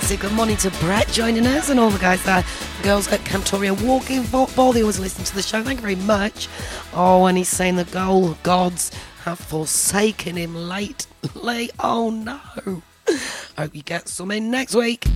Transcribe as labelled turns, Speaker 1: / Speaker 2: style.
Speaker 1: massive good morning to Brett joining us and all the guys there, the girls at Camptoria Walking Football. They always listen to the show. Thank you very much. Oh, and he's saying the goal gods have forsaken him lately. Oh no. Hope you get some in next week.